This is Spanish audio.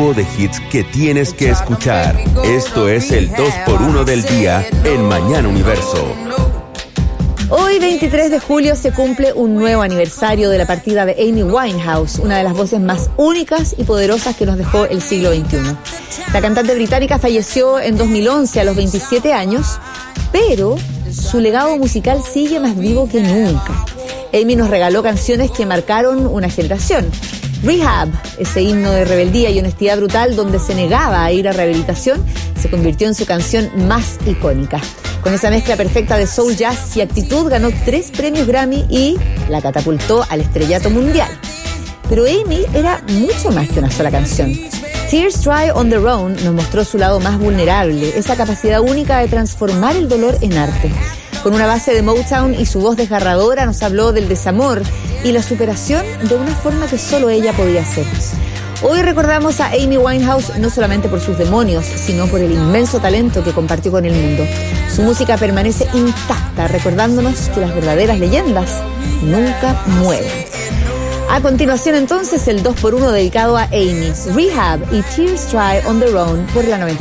combo de hits que tienes que escuchar. Esto es el 2x1 del día en Mañana Universo. Hoy, 23 de julio, se cumple un nuevo aniversario de la partida de Amy Winehouse, una de las voces más únicas y poderosas que nos dejó el siglo XXI. La cantante británica falleció en 2011 a los 27 años, pero su legado musical sigue más vivo que nunca. Amy nos regaló canciones que marcaron una generación. Rehab, ese himno de rebeldía y honestidad brutal donde se negaba a ir a rehabilitación, se convirtió en su canción más icónica. Con esa mezcla perfecta de soul, jazz y actitud, ganó 3 premios Grammy y la catapultó al estrellato mundial. Pero Amy era mucho más que una sola canción. Tears Dry on Their Own nos mostró su lado más vulnerable, esa capacidad única de transformar el dolor en arte. Con una base de Motown y su voz desgarradora nos habló del desamor y la superación de una forma que solo ella podía hacer. Hoy recordamos a Amy Winehouse no solamente por sus demonios, sino por el inmenso talento que compartió con el mundo. Su música permanece intacta, recordándonos que las verdaderas leyendas nunca mueren. A continuación, entonces, el 2x1 dedicado a Amy, Rehab y Tears Dry on Their Own por la 90.